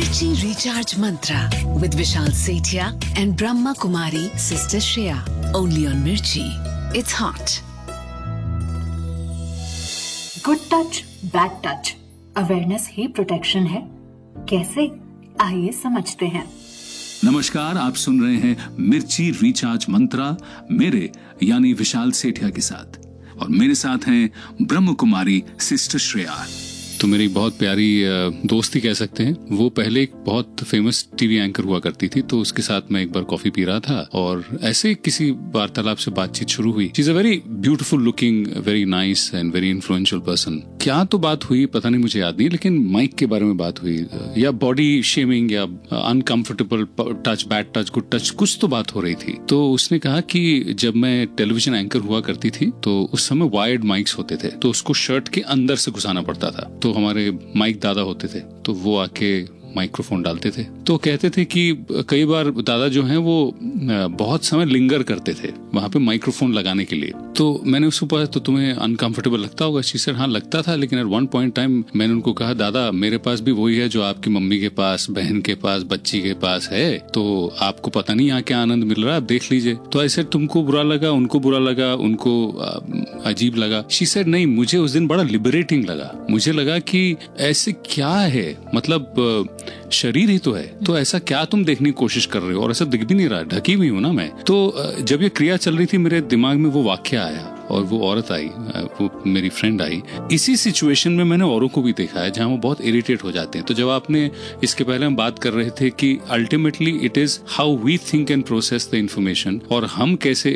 Mirchi Recharge Mantra with Vishal Sethia and Brahma Kumari Sister Shreya. Only on Mirchi. It's hot. Good touch, bad touch, awareness he protection है। कैसे? आइए समझते हैं। नमस्कार, आप सुन रहे हैं मिर्ची रिचार्ज मंत्रा मेरे यानी विशाल सेठिया के साथ, और मेरे साथ हैं ब्रह्म कुमारी सिस्टर श्रेया। तो मेरी बहुत प्यारी दोस्ती कह सकते हैं। वो पहले एक बहुत फेमस टीवी एंकर हुआ करती थी, तो उसके साथ मैं एक बार कॉफी पी रहा था और ऐसे किसी वार्तालाप से बातचीत शुरू हुई। She is a very beautiful looking, very nice and very influential person. क्या तो बात हुई पता नहीं, मुझे याद नहीं, लेकिन माइक के बारे में बात हुई या बॉडी शेमिंग या uncomfortable touch, bad touch, good touch, कुछ तो बात हो रही थी। तो उसने कहा कि जब मैं टेलीविजन एंकर हुआ करती थी तो उस समय वायर्ड माइक्स होते थे, तो उसको शर्ट के अंदर से घुसाना पड़ता था। तो हमारे माइक दादा होते थे, तो वो आके माइक्रोफोन डालते थे। तो कहते थे कि कई बार दादा जो हैं वो बहुत समय लिंगर करते थे वहां पे माइक्रोफोन लगाने के लिए। तो मैंने उसको पूछा, तो तुम्हें अनकंफर्टेबल लगता होगा? शी सेड हाँ लगता था, लेकिन एट वन पॉइंट टाइम मैंने उनको कहा, दादा मेरे पास भी वही है जो आपकी मम्मी के पास, बहन के पास, बच्ची के पास है, तो आपको पता नहीं यहाँ क्या आनंद मिल रहा है, आप देख लीजिए। तो ऐसे तुमको बुरा लगा, उनको बुरा लगा, उनको अजीब लगा। शी सेड नहीं, मुझे उस दिन बड़ा लिबरेटिंग लगा। मुझे लगा कि ऐसे क्या है, मतलब शरीर ही तो है, तो ऐसा क्या तुम देखने की कोशिश कर रहे हो, और ऐसा दिख भी नहीं रहा, ढकी हुई हूं ना मैं। तो जब ये क्रिया चल रही थी मेरे दिमाग में वो वाक्य आया, और वो औरत आई, वो मेरी फ्रेंड आई। इसी सिचुएशन में मैंने औरों को भी देखा है जहां वो बहुत इरिटेट हो जाते हैं। तो जब आपने इसके पहले हम बात कर रहे थे कि ultimately it is how we think and process the information, और हम कैसे